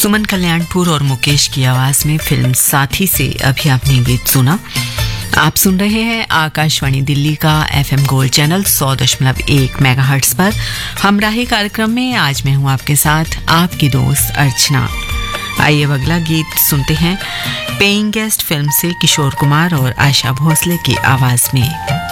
सुमन कल्याणपुर और मुकेश की आवाज में फिल्म साथी से अभी आपने गीत सुना। आप सुन रहे हैं आकाशवाणी दिल्ली का FM गोल्ड चैनल 100.1 मेगाहर्ट्ज पर हमराही कार्यक्रम में। आज मैं हूं आपके साथ आपकी दोस्त अर्चना। आइए अब अगला गीत सुनते हैं पेइंग गेस्ट फिल्म से किशोर कुमार और आशा भोसले की आवाज में।